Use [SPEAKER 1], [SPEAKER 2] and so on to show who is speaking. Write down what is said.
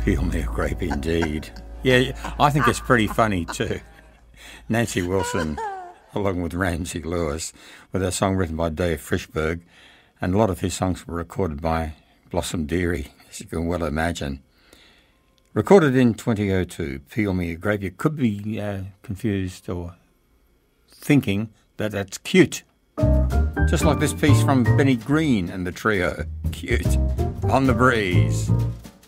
[SPEAKER 1] Peel me a grape indeed. Yeah, I think it's pretty funny too. Nancy Wilson, along with Ramsey Lewis, with a song written by Dave Frischberg, and a lot of his songs were recorded by Blossom Dearie, as you can well imagine. Recorded in 2002, Peel Me a Grape. You could be confused or thinking that that's cute. Just like this piece from Benny Green and the trio. Cute. On the Breeze.